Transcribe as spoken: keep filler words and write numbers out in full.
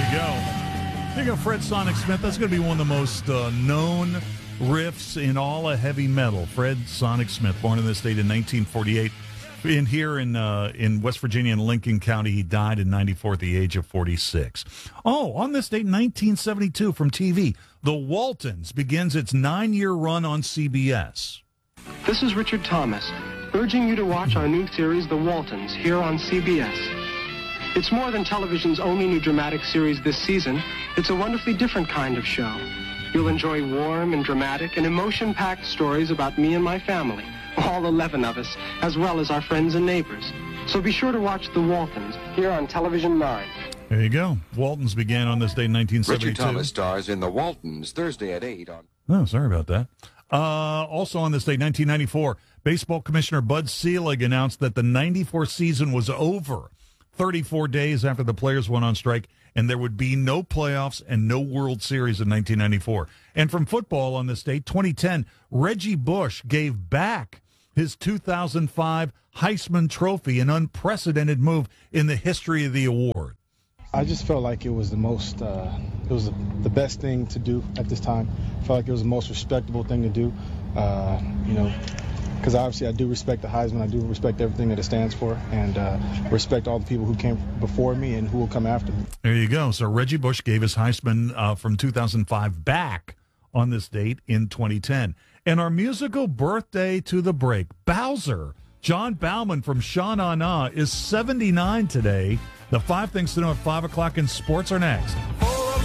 you go. There you go, Fred Sonic Smith. That's going to be one of the most uh, known riffs in all of heavy metal. Fred Sonic Smith, born in this state in nineteen forty-eight. In here in uh, in West Virginia in Lincoln County, he died in ninety-four at the age of forty-six. Oh, on this date in nineteen seventy-two from T V, The Waltons begins its nine-year run on C B S. This is Richard Thomas, urging you to watch our new series, The Waltons, here on C B S. It's more than television's only new dramatic series this season. It's a wonderfully different kind of show. You'll enjoy warm and dramatic and emotion-packed stories about me and my family, all eleven of us, as well as our friends and neighbors. So be sure to watch The Waltons here on Television nine. There you go. Waltons began on this day in nineteen seventy-two. Richard Thomas stars in The Waltons Thursday at eight on... Oh, sorry about that. Uh, also on this day, nineteen ninety-four, Baseball Commissioner Bud Selig announced that the ninety-four season was over thirty-four days after the players went on strike, and there would be no playoffs and no World Series in nineteen ninety-four. And from football on this day, twenty ten, Reggie Bush gave back his two thousand five Heisman Trophy, an unprecedented move in the history of the award. I just felt like it was the most, uh, it was the best thing to do at this time. I felt like it was the most respectable thing to do, uh, you know, because obviously I do respect the Heisman. I do respect everything that it stands for, and uh, respect all the people who came before me and who will come after me. There you go. So Reggie Bush gave his Heisman uh, from two thousand five back on this date in twenty ten. And our musical birthday to the break, Bowser, John Bauman from Sha Na Na, is seventy-nine today. The five things to know at five o'clock in sports are next.